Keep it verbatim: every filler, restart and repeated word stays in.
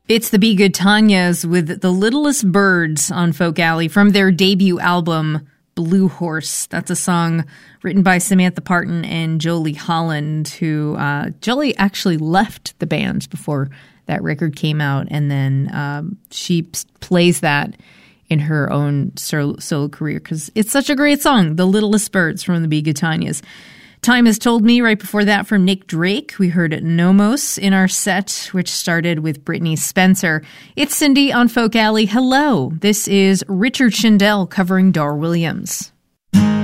It's the Be Good Tanyas with The Littlest Birds on Folk Alley from their debut album, Blue Horse. That's a song written by Samantha Parton and Jolie Holland, who uh, Jolie actually left the band before that record came out, and then um, she p- plays that in her own solo, solo career because it's such a great song, The Littlest Birds from the Be Good Tanyas. Time Has Told Me, right before that from Nick Drake. We heard Nomos in our set, which started with Brittany Spencer. It's Cindy on Folk Alley. Hello, this is Richard Shindell covering Dar Williams.